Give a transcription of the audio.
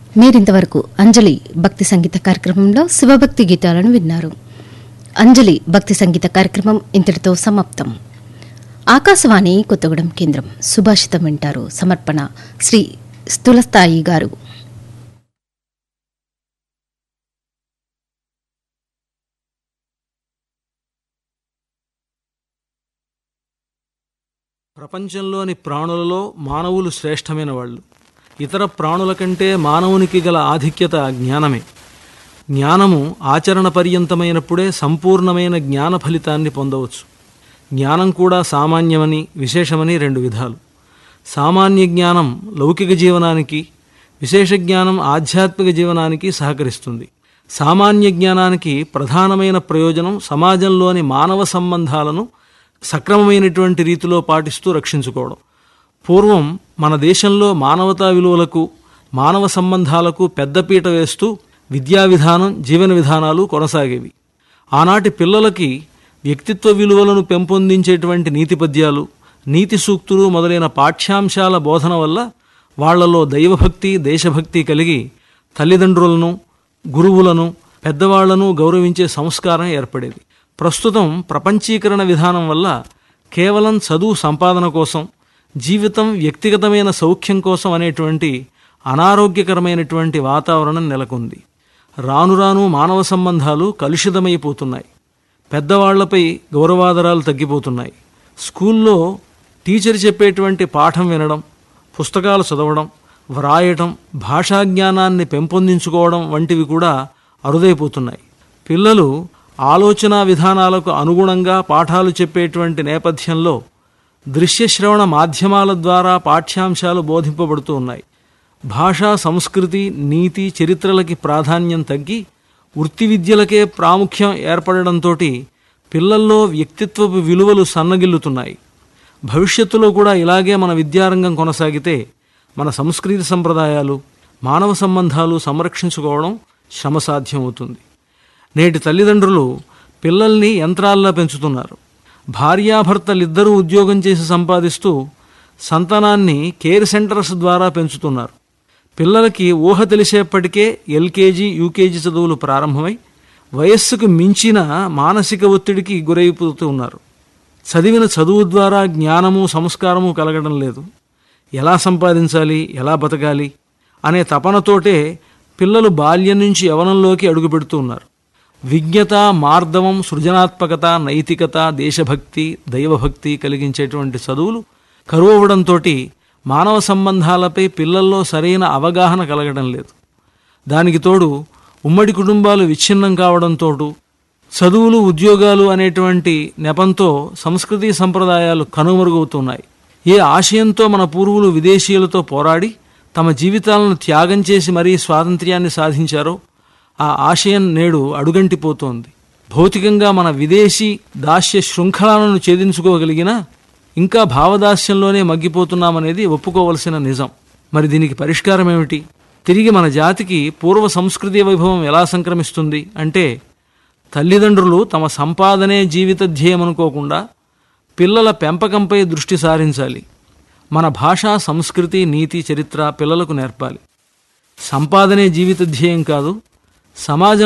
మీరింతవరకు అంజలి భక్తి సంగీత కార్యక్రమంలో శివభక్తి గీతాలను విన్నారు. అంజలి భక్తి సంగీత కార్యక్రమం ఇంతటితో సమాప్తం. ఆకాశవాణి కొత్తగూడెం కేంద్రం సుభాషితం వింటారు. సమర్పణ శ్రీ స్థూలస్థాయి గారు. ప్రపంచంలోని ప్రాణులలో మానవులు శ్రేష్టమైన వాళ్ళు. ఇతర ప్రాణుల కంటే మానవునికి గల ఆధిక్యత జ్ఞానమే. జ్ఞానము ఆచరణ పర్యంతమైనప్పుడే సంపూర్ణమైన జ్ఞాన ఫలితాన్ని పొందవచ్చు. జ్ఞానం కూడా సామాన్యమని విశేషమని రెండు విధాలు. సామాన్య జ్ఞానం లౌకిక జీవనానికి, విశేష జ్ఞానం ఆధ్యాత్మిక జీవనానికి సహకరిస్తుంది. సామాన్య జ్ఞానానికి ప్రధానమైన ప్రయోజనం సమాజంలోని మానవ సంబంధాలను సక్రమమైనటువంటి రీతిలో పాటిస్తూ రక్షించుకోవడం. పూర్వం మన దేశంలో మానవతా విలువలకు, మానవ సంబంధాలకు పెద్దపీట వేస్తూ విద్యా విధానం, జీవన విధానాలు కొనసాగేవి. ఆనాటి పిల్లలకి వ్యక్తిత్వ విలువలను పెంపొందించేటువంటి నీతి పద్యాలు, నీతి సూక్తులు మొదలైన పాఠ్యాంశాల బోధన వల్ల వాళ్లలో దైవభక్తి, దేశభక్తి కలిగి తల్లిదండ్రులను, గురువులను, పెద్దవాళ్లను గౌరవించే సంస్కారం ఏర్పడేది. ప్రస్తుతం ప్రపంచీకరణ విధానం వల్ల కేవలం చదువు సంపాదన కోసం, జీవితం వ్యక్తిగతమైన సౌఖ్యం కోసం అనేటువంటి అనారోగ్యకరమైనటువంటి వాతావరణం నెలకొంది. రాను రాను మానవ సంబంధాలు కలుషితమైపోతున్నాయి. పెద్దవాళ్లపై గౌరవాదరాలు తగ్గిపోతున్నాయి. స్కూల్లో టీచర్ చెప్పేటువంటి పాఠం వినడం, పుస్తకాలు చదవడం, వ్రాయటం, భాషా జ్ఞానాన్ని పెంపొందించుకోవడం వంటివి కూడా అరుదైపోతున్నాయి. పిల్లలు ఆలోచనా విధానాలకు అనుగుణంగా పాఠాలు చెప్పేటువంటి నేపథ్యంలో దృశ్యశ్రవణ మాధ్యమాల ద్వారా పాఠ్యాంశాలు బోధింపబడుతూ ఉన్నాయి. భాషా, సంస్కృతి, నీతి, చరిత్రలకి ప్రాధాన్యం తగ్గి వృత్తి విద్యలకే ప్రాముఖ్యం ఏర్పడడంతో పిల్లల్లో వ్యక్తిత్వపు విలువలు సన్నగిల్లుతున్నాయి. భవిష్యత్తులో కూడా ఇలాగే మన విద్యారంగం కొనసాగితే మన సంస్కృతి సంప్రదాయాలు, మానవ సంబంధాలు సంరక్షించుకోవడం శ్రమసాధ్యం అవుతుంది. నేటి తల్లిదండ్రులు పిల్లల్ని యంత్రాల్లా పెంచుతున్నారు. భార్యాభర్తలిద్దరూ ఉద్యోగం చేసి సంపాదిస్తూ సంతానాన్ని కేర్ సెంటర్స్ ద్వారా పెంచుతున్నారు. పిల్లలకి ఊహ తెలిసేప్పటికే ఎల్కేజీ, యూకేజీ చదువులు ప్రారంభమై వయస్సుకు మించిన మానసిక ఒత్తిడికి గురైపోతూ ఉన్నారు. చదివిన చదువు ద్వారా జ్ఞానము, సంస్కారము కలగడం లేదు. ఎలా సంపాదించాలి, ఎలా బతకాలి అనే తపనతోటే పిల్లలు బాల్యం నుంచి యవనంలోకి అడుగుపెడుతూ ఉన్నారు. విజ్ఞత, మార్దవం, సృజనాత్మకత, నైతికత, దేశభక్తి, దైవభక్తి కలిగించేటువంటి చదువులు కరువవడంతో మానవ సంబంధాలపై పిల్లల్లో సరైన అవగాహన కలగడం లేదు. దానికి తోడు ఉమ్మడి కుటుంబాలు విచ్ఛిన్నం కావడంతో చదువులు, ఉద్యోగాలు అనేటువంటి నెపంతో సంస్కృతి సంప్రదాయాలు కనుమరుగవుతున్నాయి. ఏ ఆశయంతో మన పూర్వులు విదేశీయులతో పోరాడి తమ జీవితాలను త్యాగం చేసి మరీ స్వాతంత్ర్యాన్ని సాధించారో ఆ ఆశయం నేడు అడుగంటిపోతోంది. భౌతికంగా మన విదేశీ దాస్య శృంఖలాలను ఛేదించుకోగలిగినా ఇంకా భావదాస్యంలోనే మగ్గిపోతున్నామనేది ఒప్పుకోవలసిన నిజం. మరి దీనికి పరిష్కారం ఏమిటి? తిరిగి మన జాతికి పూర్వ సంస్కృతి వైభవం ఎలా సంక్రమిస్తుంది అంటే, తల్లిదండ్రులు తమ సంపాదనే జీవిత ధ్యేయం అనుకోకుండా పిల్లల పెంపకంపై దృష్టి సారించాలి. మన భాషా, సంస్కృతి, నీతి, చరిత్ర పిల్లలకు నేర్పాలి. సంపాదనే జీవిత ధ్యేయం కాదు, సమాజం